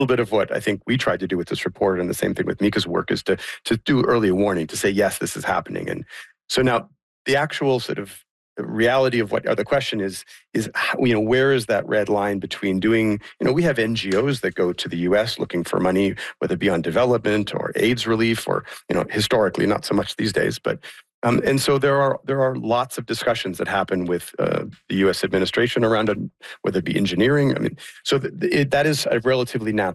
bit of what I think we tried to do with this report, and the same thing with Mika's work, is to do early warning, to say, yes, this is happening. And so now the actual sort of reality of what, or the question is how, where is that red line between doing, we have NGOs that go to the US looking for money, whether it be on development or AIDS relief, or, historically, not so much these days, but and so there are lots of discussions that happen with the U.S. administration around it, whether it be engineering. I mean, so that is a relatively natural